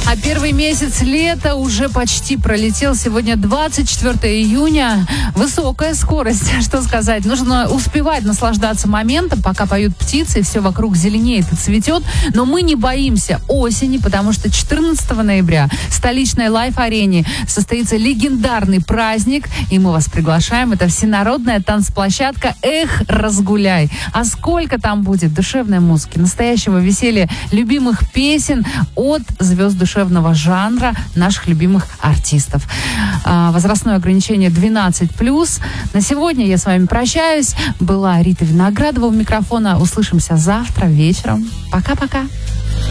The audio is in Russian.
А первый месяц лета уже почти пролетел. Сегодня 24 июня. Высокая скорость, что сказать. Нужно успевать наслаждаться моментом, пока поют птицы, и все вокруг зеленеет и цветет. Но мы не боимся осени, потому что 14 ноября в столичной Лайф-арене состоится легендарный праздник, и мы вас приглашаем. Это всенародная танцплощадка «Эх, разгуляй». А сколько там будет душевной музыки, настоящего веселья, любимых песен от звезд душевного жанра наших любимых артистов. Возрастное ограничение 12+. На сегодня я с вами прощаюсь. Была Рита Виноградова у микрофона. Услышимся завтра вечером. Пока-пока.